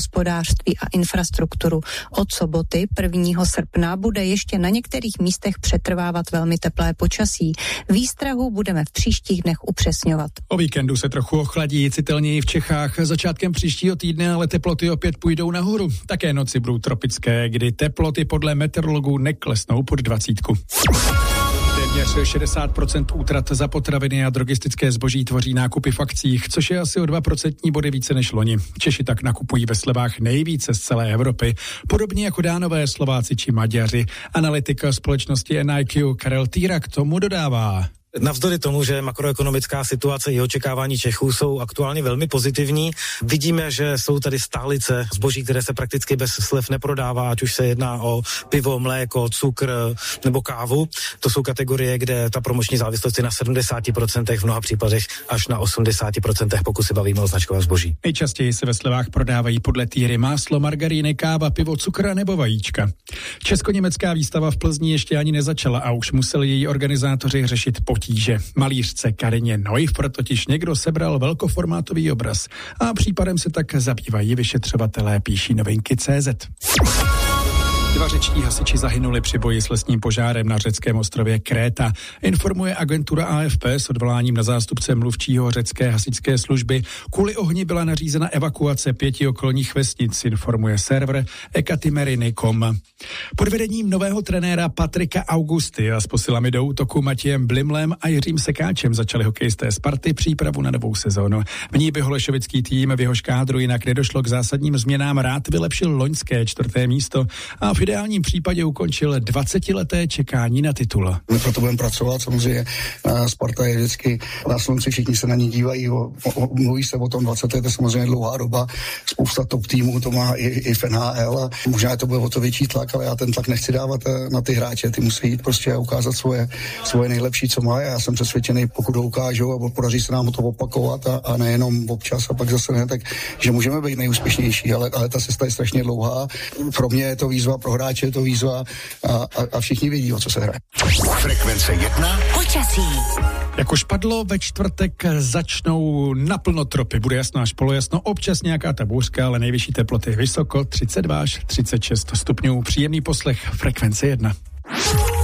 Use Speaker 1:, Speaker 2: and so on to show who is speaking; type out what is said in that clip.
Speaker 1: hospodářství a infrastrukturu. Od soboty 1. srpna bude ještě na některých místech přetrvávat velmi teplé počasí. Výstrahu budeme v příštích dnech upřesňovat.
Speaker 2: O víkendu se trochu ochladí, citelněji v Čechách. Začátkem příštího týdne ale teploty opět půjdou nahoru. Také noci budou tropické, kdy teploty podle meteorologů neklesnou pod 20. Téměř 60% útrat za potraviny a drogistické zboží tvoří nákupy v akcích, což je asi o 2% body více než loni. Češi tak nakupují ve slevách nejvíce z celé Evropy, podobně jako Dánové, Slováci či Maďaři. Analytik společnosti NIQ Karel Týra k tomu dodává.
Speaker 3: Navzdory tomu, že makroekonomická situace i očekávání Čechů jsou aktuálně velmi pozitivní, vidíme, že jsou tady stálice zboží, které se prakticky bez slev neprodává, ať už se jedná o pivo, mléko, cukr nebo kávu. To jsou kategorie, kde ta promoční závislost je na 70%, v mnoha případech až na 80%, pokud se bavíme o značkovém zboží.
Speaker 2: Nejčastěji se ve slevách prodávají podle Týry máslo, margaríny, káva, pivo, cukr nebo vajíčka. Česko-německá výstava v Plzni ještě ani nezačala a už museli její organizátoři řešit potíže. Malířce Karině Neuf totiž někdo sebral velkoformátový obraz a případem se tak zabývají vyšetřovatelé, píší Novinky.cz. 2 řečtí hasiči zahynuli při boji s lesním požárem na řeckém ostrově Kréta. Informuje agentura AFP s odvoláním na zástupce mluvčího řecké hasičské služby. Kvůli ohni byla nařízena evakuace 5 okolních vesnic, informuje server Ekatimery.com. Pod vedením nového trenéra Patrika Augusty a s posilami do útoku Matějem Blimlem a Jiřím Sekáčem začali hokejisté Sparty přípravu na novou sezónu. V ní by holešovický tým, v jehož kádru jinak nedošlo k zásadním změnám, rád vylepšil loňské 4. místo a v ideálním případě ukončil 20leté čekání na titul.
Speaker 4: My proto budeme pracovat, samozřejmě Sparta je vždycky na slunci, všichni se na ní dívají, mluví se o tom 20 let, to je samozřejmě dlouhá doba, spousta top týmů to má i v NHL a možná to bude o to větší tlak, ale já ten tlak nechci dávat na ty hráče, ty musí jít prostě a ukázat svoje nejlepší, co mají. Já jsem přesvědčený, pokud ho ukážou a podaří se nám to opakovat a nejenom občas a pak zase ne, tak že můžeme být nejúspěšnější, ale ta cesta je strašně dlouhá. Pro mě je to výzva, pro hráče je to výzva a všichni vidí, o co se hraje.
Speaker 5: Frekvence 1. Počasí.
Speaker 2: Jak už padlo, ve čtvrtek začnou naplno tropy. Bude jasno až polojasno, občas nějaká ta bouřka, ale nejvyšší teploty vysoko 32 až 36 stupňů. Příjemný poslech Frekvence 1.